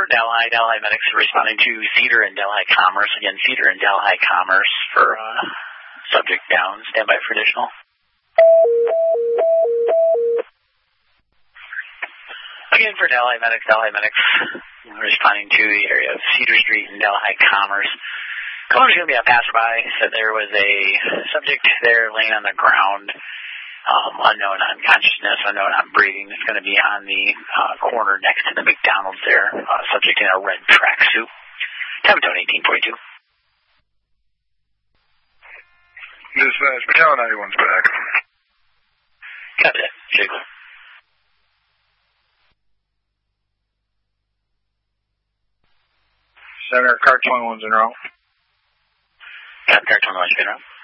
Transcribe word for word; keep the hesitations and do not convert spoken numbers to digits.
for Delhi, Delhi Medics responding to Cedar and Delhi Commerce. Again, Cedar and Delhi Commerce for uh, subject down. Stand by for additional. Again, for Delhi Medics, Delhi Medics responding to the area of Cedar Street and Delhi Commerce. Caller's going to be a passerby. Said there was a subject there laying on the ground. Um, unknown on consciousness, unknown on breathing. It's going to be on the uh, corner next to the McDonald's there, uh, subject in a red tracksuit. Time zone eighteen forty-two. Dispatch, Battalion ninety-one's back. Copy that. Jiggle. Center, car twenty-one's in row. Copy, car twenty-one's in row.